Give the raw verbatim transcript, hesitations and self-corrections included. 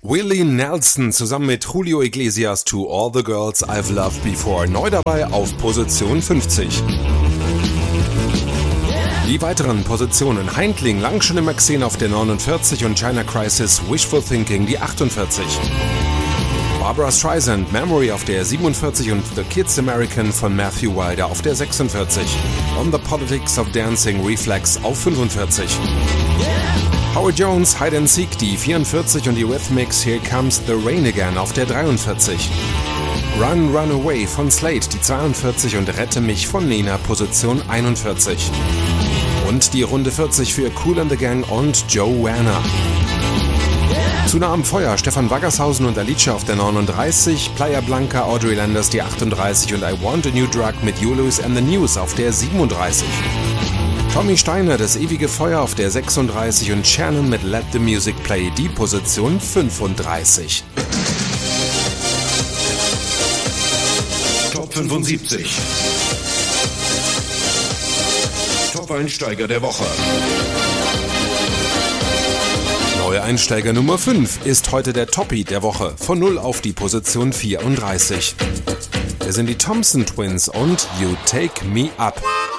Willie Nelson zusammen mit Julio Iglesias To All the Girls I've Loved Before, neu dabei auf Position fünfzig. Die weiteren Positionen: Heintling, lang schon immer gesehen, auf der neunundvierzig und China Crisis Wishful Thinking die achtundvierzig. Barbra Streisand, Memory auf der siebenundvierzig und The Kids American von Matthew Wilder auf der sechsundvierzig. On the Politics of Dancing Reflex auf fünfundvierzig. Howard Jones, Hide and Seek die vierundvierzig und die Rhythmics Here Comes the Rain Again auf der dreiundvierzig. Run Run Away von Slade die zweiundvierzig und Rette mich von Nena Position einundvierzig. Und die Runde vierzig für Kool and the Gang und Joanna. Zu nah am Feuer Stefan Waggershausen und Alicia auf der neununddreißig, Playa Blanca, Audrey Landers die achtunddreißig und I Want a New Drug mit Julius and the News auf der siebenunddreißig. Tommy Steiner, Das ewige Feuer auf der sechsunddreißig und Shannon mit Let the Music Play die Position fünfunddreißig. Top fünfundsiebzig. Top-Einsteiger der Woche. Neuer Einsteiger Nummer fünf ist heute der Toppie der Woche, von null auf die Position vierunddreißig. Wir sind die Thompson Twins und You Take Me Up.